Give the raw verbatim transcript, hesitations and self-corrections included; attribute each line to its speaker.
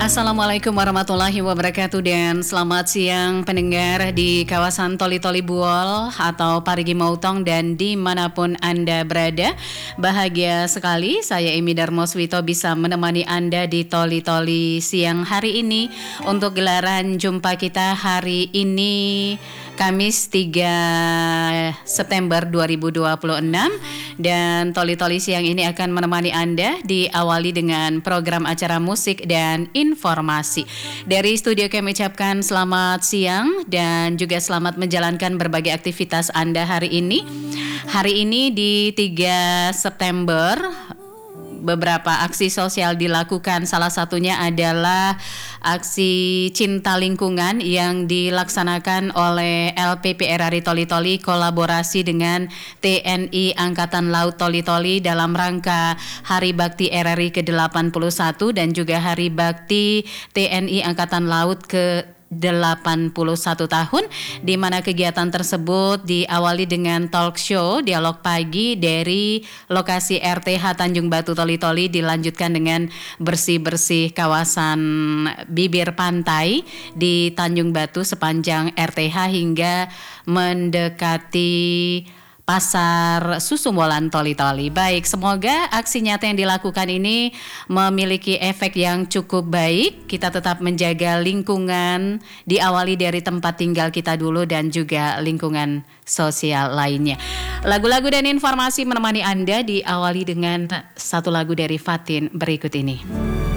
Speaker 1: Assalamualaikum warahmatullahi wabarakatuh dan selamat siang pendengar di kawasan Toli-Toli Buol atau Parigi Mautong dan dimanapun Anda berada. Bahagia sekali saya Emi Darmoswito bisa menemani Anda di Toli-Toli siang hari ini untuk gelaran jumpa kita hari ini Kamis tiga September dua ribu dua puluh enam dan Toli-Toli siang ini akan menemani Anda diawali dengan program acara musik dan informasi. Dari studio kami ucapkan selamat siang dan juga selamat menjalankan berbagai aktivitas Anda hari ini. Hari ini di tiga September beberapa aksi sosial dilakukan, salah satunya adalah aksi cinta lingkungan yang dilaksanakan oleh L P P R R I Toli-Toli kolaborasi dengan T N I Angkatan Laut Toli-Toli dalam rangka Hari Bakti R R I ke delapan puluh satu dan juga Hari Bakti T N I Angkatan Laut ke delapan puluh satu tahun, di mana kegiatan tersebut diawali dengan talk show dialog pagi dari lokasi R T H Tanjung Batu Toli-Toli, dilanjutkan dengan bersih-bersih kawasan bibir pantai di Tanjung Batu sepanjang R T H hingga mendekati Pasar Susumbolan Toli-Toli. Baik, semoga aksi nyata yang dilakukan ini memiliki efek yang cukup baik. Kita tetap menjaga lingkungan, diawali dari tempat tinggal kita dulu dan juga lingkungan sosial lainnya. Lagu-lagu dan informasi menemani Anda diawali dengan satu lagu dari Fatin berikut ini.